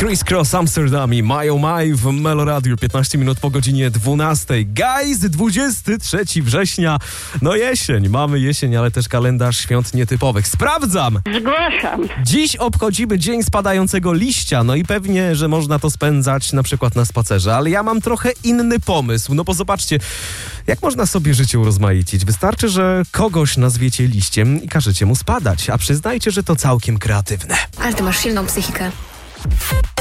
Criss Cross Amsterdam i My Oh My w Melo Radio. 15 minut po godzinie 12. Guys, 23 września. No jesień, mamy jesień, ale też kalendarz świąt nietypowych. Sprawdzam! Zgłaszam. Dziś obchodzimy Dzień Spadającego Liścia. No i pewnie, że można to spędzać na przykład na spacerze, ale ja mam trochę inny pomysł. No bo zobaczcie, jak można sobie życie urozmaicić. Wystarczy, że kogoś nazwiecie liściem i każecie mu spadać, a przyznajcie, że to całkiem kreatywne. Ale ty masz silną psychikę.